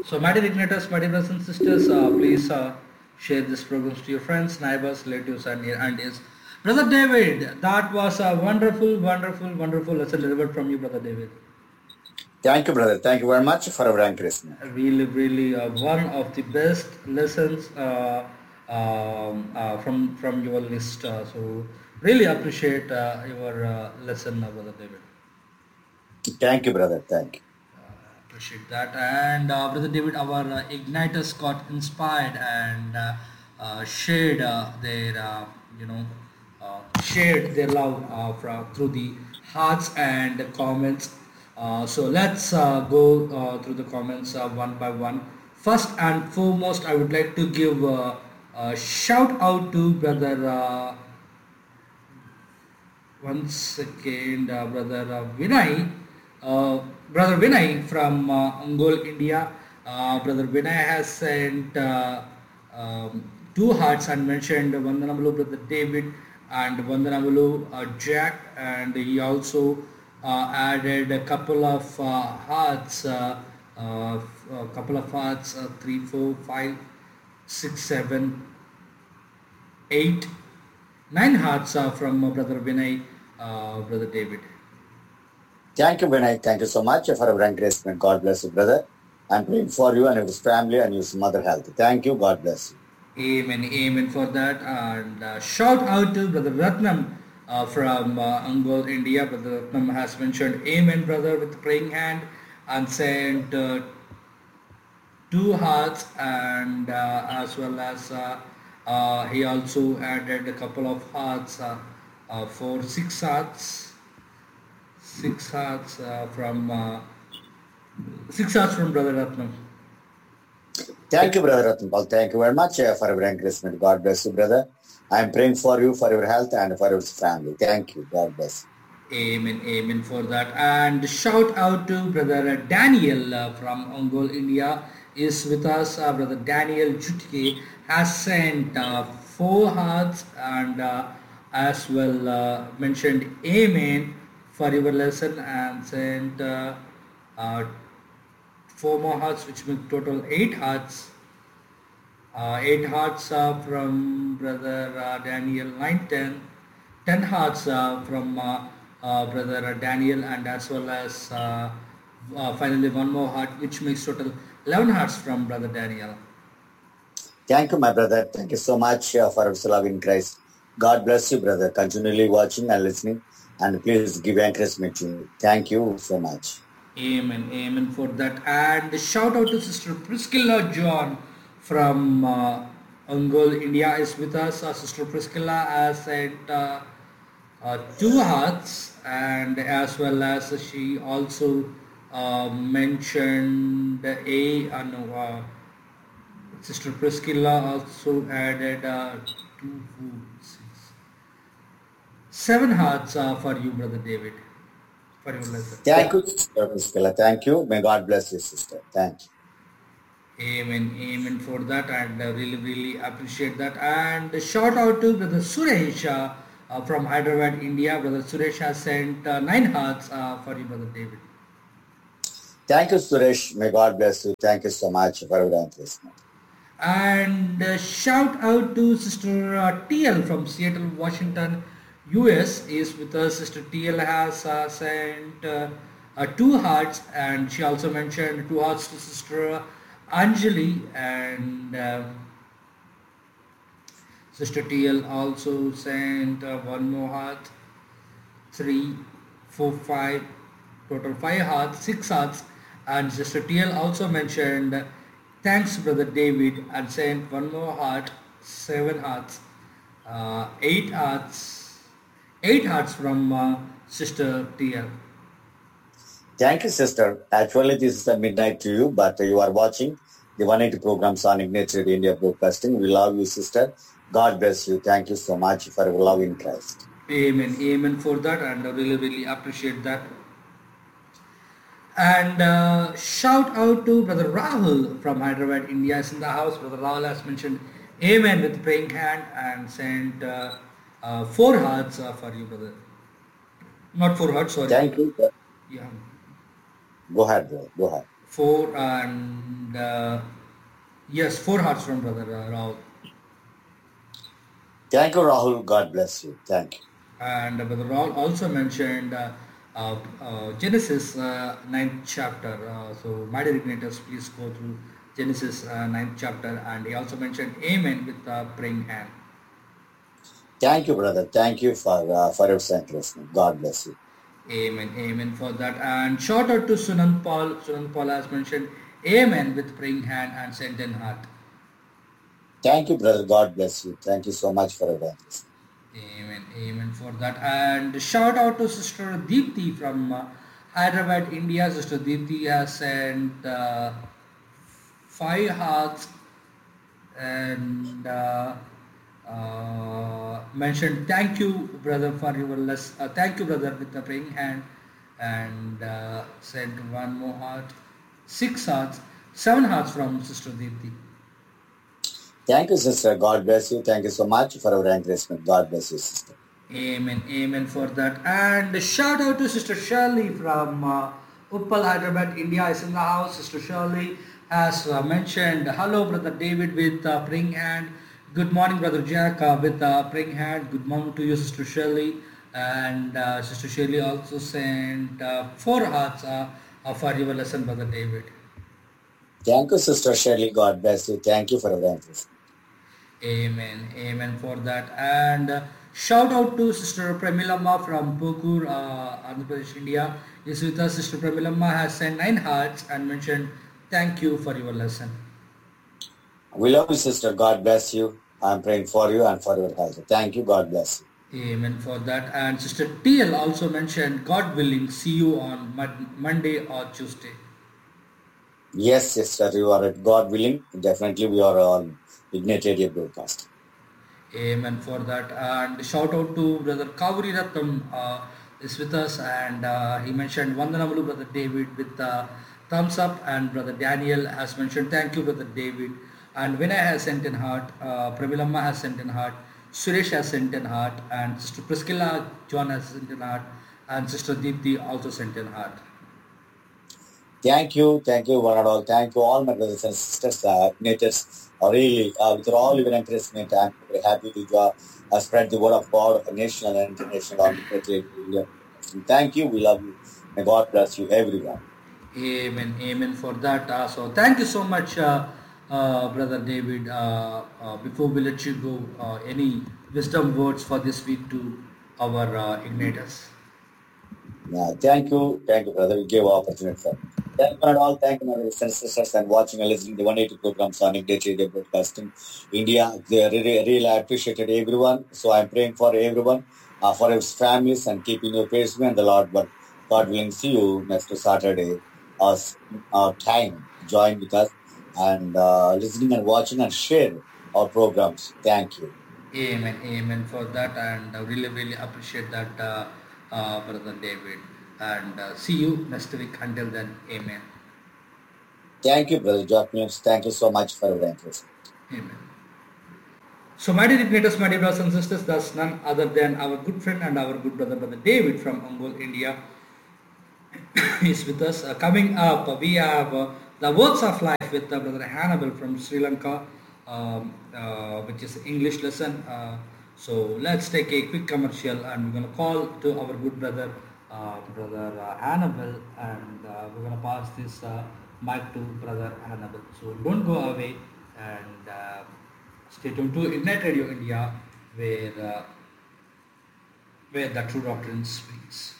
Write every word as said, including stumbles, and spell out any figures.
So, my dear Ignators, my dear brothers and sisters, uh, please uh, share this program to your friends, neighbors, relatives, and near aunties. Brother David, that was a wonderful, wonderful, wonderful lesson delivered from you, Brother David. Thank you, brother. Thank you very much for our encouragement. Really, really uh, one of the best lessons uh, um, uh, from from your list. Uh, so, really appreciate uh, your uh, lesson, uh, Brother David. Thank you, brother. Thank you. Appreciate that. And uh, Brother David, our uh, igniters got inspired and uh, uh, shared uh, their, uh, you know, uh, shared their love uh, from, through the hearts and the comments. Uh, so let's uh, go uh, through the comments uh, one by one. First and foremost, I would like to give uh, a shout out to Brother. Uh, one second, uh, brother uh, Vinay, uh, brother Vinay from uh, Angol, India. Uh, brother Vinay has sent uh, um, two hearts and mentioned Vandanamalu, brother David, and Vandanamalu, uh, Jack, and he also uh, added a couple of uh, hearts, uh, uh, a couple of hearts, uh, three, four, five, six, seven, eight, nine hearts uh, from uh, brother Vinay, uh, brother David. Thank you, Vinay. Thank you so much for our encouragement. God bless you, brother. I'm praying for you and your family and your mother health. Thank you. God bless you. Amen, amen for that. And uh, shout out to brother Ratnam uh, from uh, Angol, India. Brother Ratnam has mentioned amen, brother, with praying hand and sent uh, two hearts, and uh, as well as uh, uh, he also added a couple of hearts uh, uh, for six hearts. Six hearts uh, from uh, six hearts from brother Ratnam. Thank you, brother Ratnapal. Thank you very much uh, for your encouragement. God bless you, brother. I'm praying for you, for your health and for your family. Thank you. God bless. Amen, amen for that. And shout out to brother Daniel uh, from Ongol, India is with us. Uh, brother Daniel Jutke has sent uh, four hearts and uh, as well uh, mentioned amen for your lesson and sent uh, uh, four more hearts, which make total eight hearts. Uh, eight hearts uh, from brother uh, Daniel, nine, ten, ten hearts uh, from uh, uh, brother Daniel, and as well as uh, uh, finally one more heart, which makes total eleven hearts from brother Daniel. Thank you, my brother. Thank you so much uh, for your love in Christ. God bless you, brother. Continually watching and listening, and please give encouragement to you. Thank you so much. Amen, amen for that. And shout out to Sister Priscilla John from uh, Angol, India is with us. Uh, Sister Priscilla has sent uh, uh, two hearts, and as well as she also uh, mentioned a uh, no, uh, Sister Priscilla also added uh, two, four, six, seven hearts uh, for you, brother David, for your lesson. Thank you, Sister Priscilla. Thank you. May God bless you, sister. Thank you. Amen, amen for that, and uh, really, really appreciate that. And shout out to brother Suresh uh, uh, from Hyderabad, India. Brother Suresh has sent uh, nine hearts uh, for you, brother David. Thank you, Suresh. May God bless you. Thank you so much for your encouragement. And uh, shout out to Sister uh, T L from Seattle, Washington, U S is with us. Sister T L has uh, sent uh, uh, two hearts, and she also mentioned two hearts to Sister Anjali, and uh, Sister T L also sent uh, one more heart, three, four, five, total five hearts, six hearts, and Sister T L also mentioned thanks brother David and sent one more heart, seven hearts, uh, eight hearts, eight hearts from uh, Sister T L. Thank you, sister. Actually, this is a midnight to you, but you are watching the one eighty programs on Ignited India Broadcasting. We love you, sister. God bless you. Thank you so much for your love in Christ. Amen, amen for that, and I really, really appreciate that. And uh, shout out to brother Rahul from Hyderabad, India is in the house. Brother Rahul has mentioned amen with praying hand and sent uh, uh, four hearts uh, for you, brother. Not four hearts, sorry. Thank you. Yeah. Go ahead, bro. Go ahead. Four and uh, yes, four hearts from brother uh, Rahul. Thank you, Rahul. God bless you. Thank you. And uh, brother Rahul also mentioned uh, uh, uh, Genesis uh, ninth chapter. Uh, so my dear igniters, please go through Genesis uh, ninth chapter. And he also mentioned Amen with uh, praying hand. Thank you, brother. Thank you for uh, for your sacrifice. God bless you. Amen, amen for that. And shout out to Sunan Paul. Sunan Paul has mentioned Amen with praying hand and sent in heart. Thank you, brother. God bless you. Thank you so much for your sacrifice. Amen, amen for that. And shout out to Sister Deepthi from uh, Hyderabad, India. Sister Deepthi has sent uh, five hearts and uh, uh, mentioned thank you brother for your less uh, thank you brother with the praying hand, and uh, sent one more heart, six hearts, seven hearts from Sister Deepthi. Thank you, sister. God bless you. Thank you so much for your encouragement. God bless you, sister. Amen, amen for that. And shout out to Sister Shirley from uh, Uppal, Hyderabad, India is in the house. Sister Shirley has uh, mentioned hello brother David with uh, praying hand. Good morning brother Jack uh, with uh, praying hand. Good morning to you Sister Shirley. And uh, Sister Shirley also sent uh, four hearts uh, for your lesson brother David. Thank you, Sister Shirley. God bless you. Thank you for your encouragement. Amen, amen for that. And uh, shout out to Sister Premilamma from Pokur, uh, Andhra Pradesh, India. Is with us. Sister Premilamma has sent nine hearts and mentioned thank you for your lesson. We love you, sister. God bless you. I'm praying for you and for your health. Thank you. God bless you. Amen for that. And Sister T L also mentioned, God willing, see you on Monday or Tuesday. Yes, sister, you are it. God willing, definitely we are on Ignite Radio broadcast. Amen for that. And shout out to brother Kavuri Rattam uh, is with us, and uh, he mentioned Vandanamalu brother David with uh, thumbs up, and brother Daniel has mentioned thank you brother David, and Vinay has sent in heart, uh, Pravilamma has sent in heart, Suresh has sent in heart, and Sister Priscilla John has sent in heart, and Sister Deepthi also sent in heart. Thank you, thank you, one and all. Thank you, all my brothers and sisters, uh, igniters. Uh, really, uh, with all your encouragement, I'm very happy to uh, uh, spread the word of God, national and international, on India. Thank you, we love you. May God bless you, everyone. Amen, amen for that. Uh, so, thank you so much, uh, uh, Brother David. Uh, uh, before we let you go, uh, any wisdom words for this week to our uh, igniters? Yeah, thank you, thank you, brother. We gave opportunity for. Thank you and all. Thank you, my brothers and sisters, and watching and listening to the one eighty programs on Ignite Radio Broadcasting India. They really, really appreciated everyone. So I'm praying for everyone, uh, for his families, and keeping your praise me and the Lord. But God willing, see you next Saturday. Uh, uh, time join with us and uh, listening and watching and share our programs. Thank you. Amen, amen for that, and I really, really appreciate that, uh, uh, Brother David. And uh, see you next week. Until then, amen. Thank you, Brother Jotnius. Thank you so much for your interest. Amen. So, my dear igniters, my dear brothers and sisters, that's none other than our good friend and our good brother, Brother David from Ongole, India, is with us. Uh, coming up, uh, we have uh, the words of life with uh, Brother Hannibal from Sri Lanka, um, uh, which is English lesson. Uh, so, let's take a quick commercial, and we're going to call to our good brother, uh, Brother uh, Hannibal, and uh, we're going to pass this uh, mic to Brother Hannibal. So, don't go away, and uh, stay tuned to Ignite Radio India, where uh, where the true doctrine speaks.